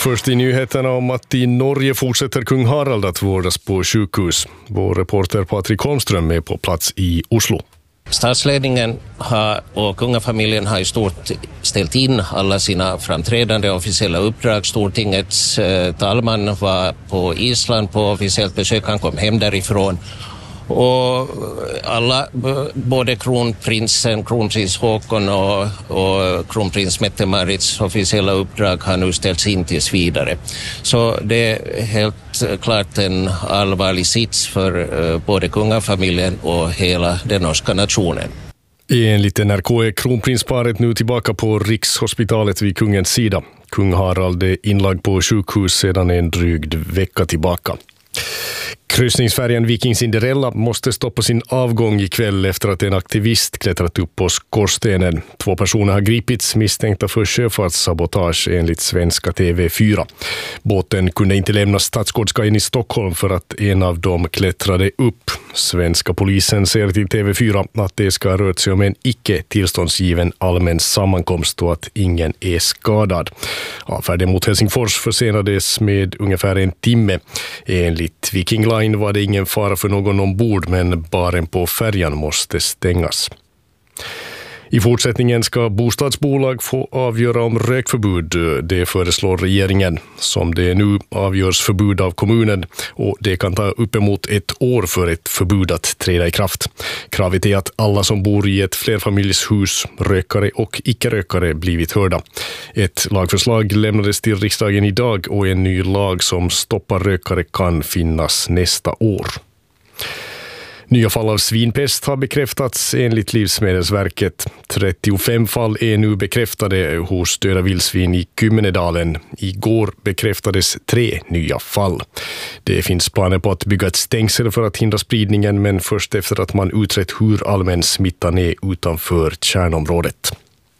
Först i nyheterna om att i Norge fortsätter kung Harald att vårdas på sjukhus. Vår reporter Patrik Holmström är på plats i Oslo. Statsledningen och kungafamiljen har i stort ställt in alla sina framträdande officiella uppdrag. Stortingets talman var på Island på officiellt besök, han kom hem därifrån. Och alla, både kronprins Håkon och kronprins Mette-Marits officiella uppdrag har nu ställts in tills vidare. Så det är helt klart en allvarlig sits för både kungafamiljen och hela den norska nationen. Enligt NRK är kronprinsparet nu tillbaka på Rikshospitalet vid kungens sida. Kung Harald är inlagd på sjukhus sedan en dryg vecka tillbaka. Kryssningsfärjan Viking Cinderella måste stoppa sin avgång ikväll efter att en aktivist klättrat upp på skorstenen. 2 personer har gripits misstänkta för sjöfartssabotage enligt svenska TV4. Båten kunde inte lämna Stadsgårdskajen i Stockholm för att en av dem klättrade upp. Svenska polisen säger till TV4 att det ska ha rört sig om en icke tillståndsgiven allmän sammankomst och att ingen är skadad. Avfärden mot Helsingfors försenades med ungefär en timme. Enligt Viking Line var det ingen fara för någon ombord, men baren på färjan måste stängas. I fortsättningen ska bostadsbolag få avgöra om rökförbud. Det föreslår regeringen. Som det nu avgörs förbud av kommunen och det kan ta uppemot 1 år för ett förbud att träda i kraft. Kravet är att alla som bor i ett flerfamiljshus, rökare och icke-rökare, blivit hörda. Ett lagförslag lämnades till riksdagen idag och en ny lag som stoppar rökare kan finnas nästa år. Nya fall av svinpest har bekräftats enligt Livsmedelsverket. 35 fall är nu bekräftade hos döda vildsvin i Kymmenedalen. Igår bekräftades 3 nya fall. Det finns planer på att bygga ett stängsel för att hindra spridningen, men först efter att man utrett hur allmän smittan är utanför kärnområdet.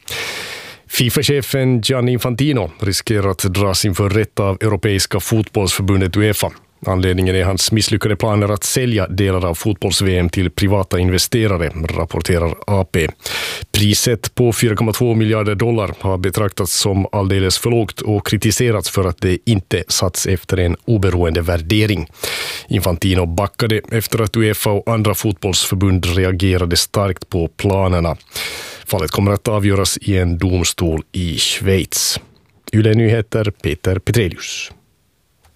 FIFA-chefen Gianni Infantino riskerar att dras inför rätt av Europeiska fotbollsförbundet UEFA. Anledningen är hans misslyckade planer att sälja delar av fotbolls-VM till privata investerare, rapporterar AP. Priset på 4,2 miljarder dollar har betraktats som alldeles för lågt och kritiserats för att det inte satts efter en oberoende värdering. Infantino backade efter att UEFA och andra fotbollsförbund reagerade starkt på planerna. Fallet kommer att avgöras i en domstol i Schweiz. Yle Nyheter, Peter Petrelius.